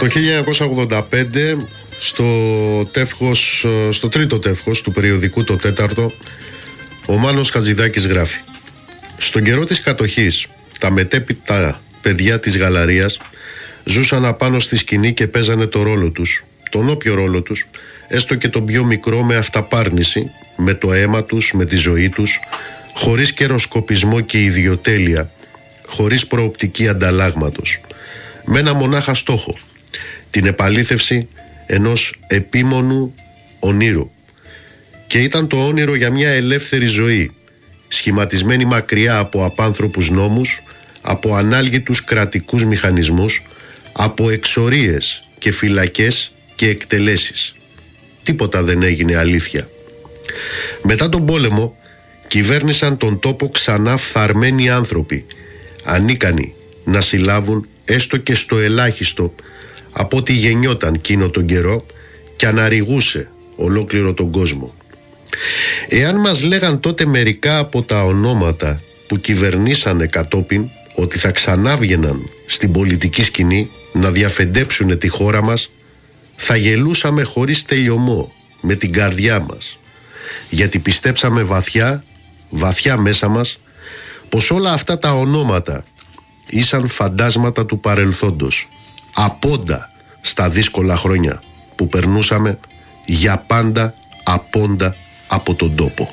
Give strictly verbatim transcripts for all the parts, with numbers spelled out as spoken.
Το χίλια εννιακόσια ογδόντα πέντε, στο, τεύχος, στο τρίτο τεύχος του περιοδικού το τέταρτο, ο Μάνος Χατζηδάκης γράφει: στον καιρό της κατοχής, τα μετέπειτα παιδιά της Γαλαρίας ζούσαν απάνω στη σκηνή και παίζανε το ρόλο τους, τον όποιο ρόλο τους, έστω και τον πιο μικρό, με αυταπάρνηση, με το αίμα τους, με τη ζωή τους, χωρίς καιροσκοπισμό και ιδιοτέλεια, χωρίς προοπτική ανταλλάγματος, με ένα μονάχα στόχο, την επαλήθευση ενός επίμονου ονείρου. Και ήταν το όνειρο για μια ελεύθερη ζωή, σχηματισμένη μακριά από απάνθρωπους νόμους, από ανάλγητους κρατικούς μηχανισμούς, από εξορίες και φυλακές και εκτελέσεις. Τίποτα δεν έγινε αλήθεια. Μετά τον πόλεμο κυβέρνησαν τον τόπο ξανά φθαρμένοι άνθρωποι, ανίκανοι να συλλάβουν έστω και στο ελάχιστο από ό,τι γεννιόταν κείνο τον καιρό και αναρριγούσε ολόκληρο τον κόσμο. Εάν μας λέγαν τότε μερικά από τα ονόματα που κυβερνήσανε κατόπιν ότι θα ξανάβγαιναν στην πολιτική σκηνή να διαφεντέψουν τη χώρα μας, θα γελούσαμε χωρίς τελειωμό με την καρδιά μας, γιατί πιστέψαμε βαθιά, βαθιά μέσα μας, πως όλα αυτά τα ονόματα ήσαν φαντάσματα του παρελθόντος, απόντα στα δύσκολα χρόνια που περνούσαμε, για πάντα απόντα από τον τόπο.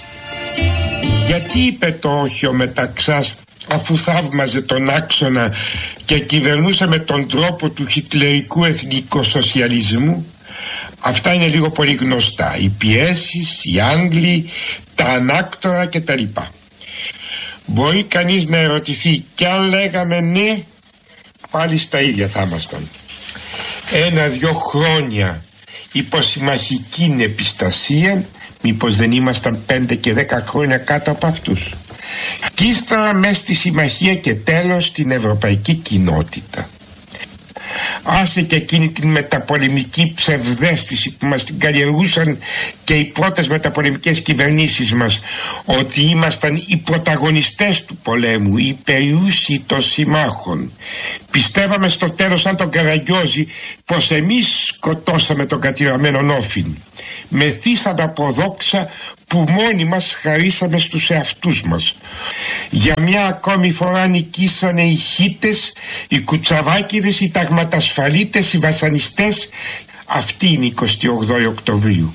Γιατί είπε το όχι ο Μεταξάς, αφού θαύμαζε τον άξονα και κυβερνούσε με τον τρόπο του χιτλερικού εθνικοσοσιαλισμού? Αυτά είναι λίγο πολύ γνωστά. Οι πιέσεις, οι Άγγλοι, τα ανάκτορα κτλ. Μπορεί κανείς να ερωτηθεί, κι αν λέγαμε ναι, πάλι στα ίδια θα ήμασταν. Ένα-δυο χρόνια υποσυμμαχική επιστασία, μήπως δεν ήμασταν πέντε και δέκα χρόνια κάτω από αυτούς? Κι ύστερα μες στη συμμαχία και τέλος στην ευρωπαϊκή κοινότητα. Άσε και εκείνη την μεταπολεμική ψευδαίσθηση που μας την καλλιεργούσαν και οι πρώτες μεταπολεμικές κυβερνήσεις μας, ότι ήμασταν οι πρωταγωνιστές του πολέμου, οι περιούσιοι των συμμάχων. Πιστεύαμε στο τέλος, σαν τον Καραγκιόζη, πως εμείς σκοτώσαμε τον κατηραμένο Νόφιν. Μεθύσαμε από δόξα που μόνοι μας χαρίσαμε στους εαυτούς μας. Για μια ακόμη φορά νικήσανε οι χίτες, οι κουτσαβάκηδες, οι ταγματασφαλίτες, οι βασανιστές. Αυτή είναι η εικοστή όγδοη Οκτωβρίου.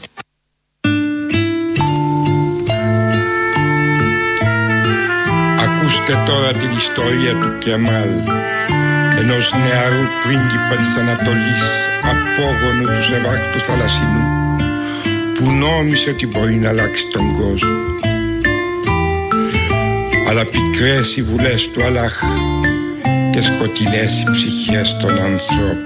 Ακούστε τώρα την ιστορία του Κεμάλ, ενός νεαρού πρίγκιπα της Ανατολής, απόγονου του Σεβάχτου Θαλασσινού, που νόμισε ότι μπορεί να αλλάξει τον κόσμο. Αλλά πικρές οι βουλές του Αλλάχ και σκοτεινές οι ψυχές των ανθρώπων.